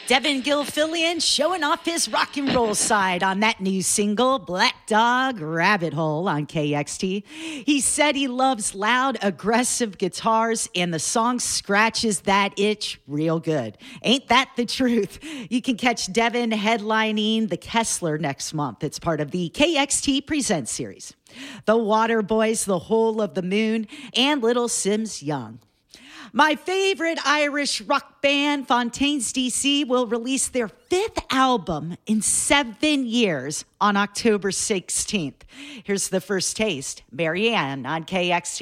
Devin Gilfillian showing off his rock and roll side on that new single, Black Dog Rabbit Hole, on KXT. He said he loves loud, aggressive guitars, and the song scratches that itch real good. Ain't that the truth? You can catch Devin headlining the Kessler next month. It's part of the KXT Presents series. The Waterboys, The Hole of the Moon, and Little Sims Young. My favorite Irish rock band, Fontaines DC, will release their 5th album in 7 years on October 16th. Here's the first taste. Marianne on KXT.